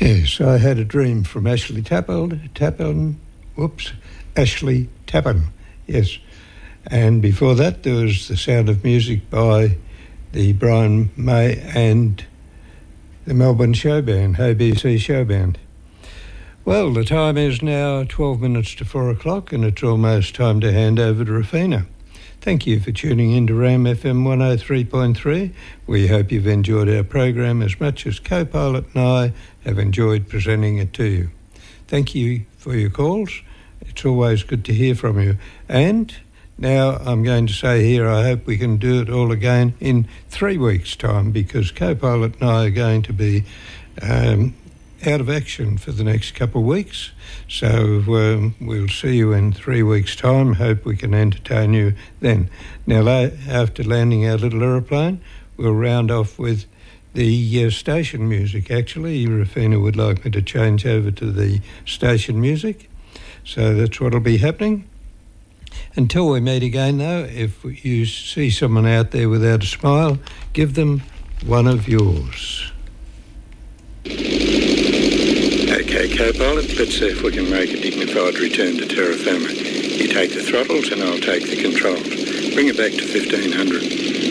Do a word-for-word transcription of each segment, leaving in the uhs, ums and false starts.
Yes, I Had a Dream from Ashley Tappan, Tappan, whoops, Ashley Tappan, yes. And before that, there was The Sound of Music by the Brian May and the Melbourne Show Band, A B C Show Band. Well, the time is now twelve minutes to four o'clock, and it's almost time to hand over to Rafina. Thank you for tuning in to RAM F M one oh three point three. We hope you've enjoyed our program as much as co-pilot and I have enjoyed presenting it to you. Thank you for your calls. It's always good to hear from you. And now I'm going to say here, I hope we can do it all again in three weeks' time, because co-pilot and I are going to be um, out of action for the next couple of weeks. So um, we'll see you in three weeks' time. Hope we can entertain you then. Now, la- after landing our little aeroplane, we'll round off with the uh, station music. Actually, Rafina would like me to change over to the station music. So that's what'll be happening. Until we meet again, though, if you see someone out there without a smile, give them one of yours. Okay, co-pilot, let's see if we can make a dignified return to terra firma. You take the throttles and I'll take the controls. Bring it back to fifteen hundred.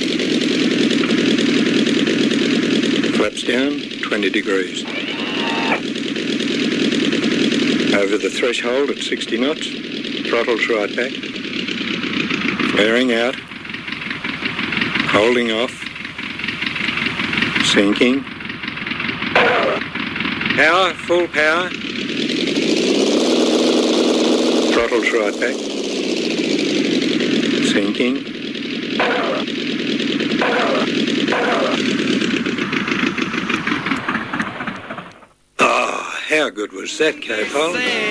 Flaps down, twenty degrees. Over the threshold at sixty knots. Throttles right back. Flaring out. Holding off. Sinking. Power, full power. Throttles right back. Sinking. Oh, how good was that, co-pilot?